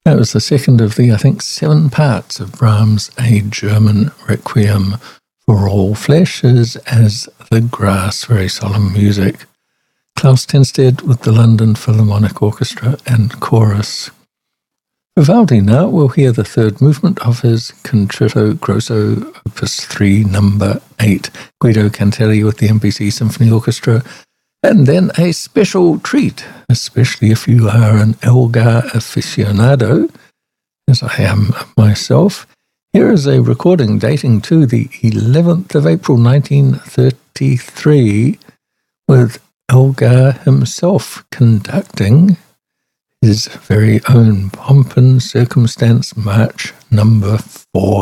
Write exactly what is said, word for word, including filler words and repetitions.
That was the second of the, I think, seven parts of Brahms' A German Requiem for All Flesh is As the Grass, very solemn music. Klaus Tenstedt with the London Philharmonic Orchestra and Chorus. Vivaldi now will hear the third movement of his Concerto Grosso Opus three, number eight, Guido Cantelli with the M B C Symphony Orchestra, and then a special treat, especially if you are an Elgar aficionado, as I am myself. Here is a recording dating to the eleventh of April nineteen thirty-three, with Elgar himself conducting his very own Pomp and Circumstance March number four.